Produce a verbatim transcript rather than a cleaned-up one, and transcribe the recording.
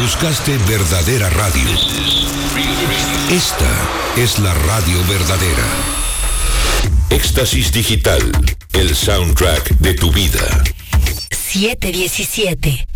Buscaste verdadera radio. Esta es la radio verdadera. Éxtasis Digital, el soundtrack de tu vida. siete diecisiete.